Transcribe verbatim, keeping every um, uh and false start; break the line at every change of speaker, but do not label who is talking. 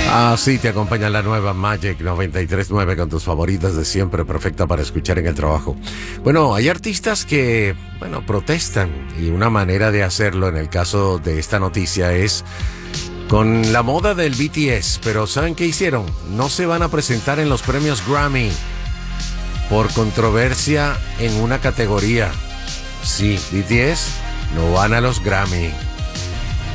Ah, sí, te acompaña la nueva Magic noventa y tres punto nueve con tus favoritas de siempre, perfecta para escuchar en el trabajo. Bueno, hay artistas que, bueno, protestan y una manera de hacerlo en el caso de esta noticia es con la moda del B T S, pero ¿saben qué hicieron? No se van a presentar en los premios Grammy por controversia en una categoría. Sí, B T S no van a los Grammy.